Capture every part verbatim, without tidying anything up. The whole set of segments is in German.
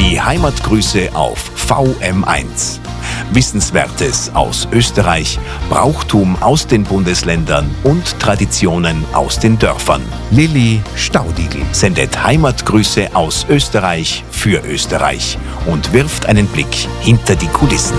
Die Heimatgrüße auf V M eins. Wissenswertes aus Österreich, Brauchtum aus den Bundesländern und Traditionen aus den Dörfern. Lilli Staudigl sendet Heimatgrüße aus Österreich für Österreich und wirft einen Blick hinter die Kulissen.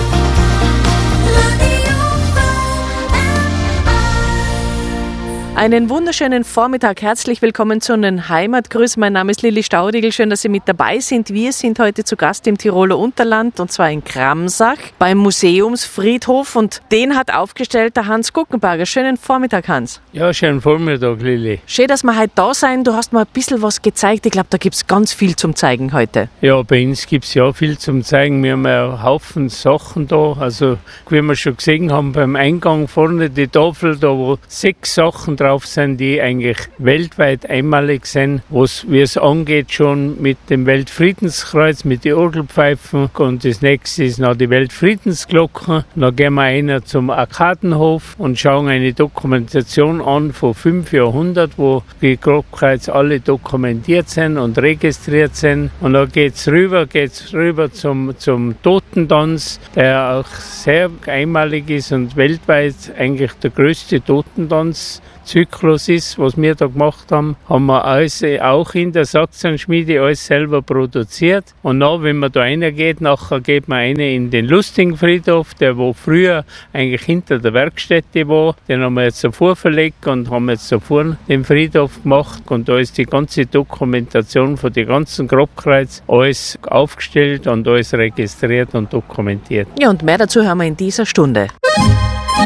Einen wunderschönen Vormittag. Herzlich willkommen zu den Heimatgrüßen. Mein Name ist Lilli Staudigl. Schön, dass Sie mit dabei sind. Wir sind heute zu Gast im Tiroler Unterland und zwar in Kramsach beim Museumsfriedhof und den hat aufgestellt der Hans Guckenberger. Schönen Vormittag, Hans. Ja, schönen Vormittag, Lilli. Schön, dass wir heute da sein. Du hast mir ein bisschen was gezeigt. Ich glaube, da gibt es ganz viel zum Zeigen heute. Ja, bei uns gibt es ja viel zum Zeigen. Wir haben ja einen Haufen Sachen da. Also, wie wir schon gesehen haben, beim Eingang vorne die Tafel, da wo sechs Sachen drauf sind, die eigentlich weltweit einmalig sind, was, wie es angeht, schon mit dem Weltfriedenskreuz, mit den Orgelpfeifen. Und das nächste ist noch die Weltfriedensglocken. Dann gehen wir einer zum Arkadenhof und schauen eine Dokumentation an von fünf Jahrhunderten, wo die Grobkreuz alle dokumentiert sind und registriert sind. Und dann geht's rüber, geht's rüber zum, zum Totentanz, der auch sehr einmalig ist und weltweit eigentlich der größte Totentanz Zyklus ist, was wir da gemacht haben, haben wir alles auch in der Sachsenschmiede alles selber produziert. Und dann, wenn man da reingeht, nachher geht man rein in den Lustingfriedhof, der wo früher eigentlich hinter der Werkstätte war. Den haben wir jetzt davor verlegt und haben jetzt davor den Friedhof gemacht. Und da ist die ganze Dokumentation von den ganzen Grobkreuz alles aufgestellt und alles registriert und dokumentiert. Ja, und mehr dazu haben wir in dieser Stunde.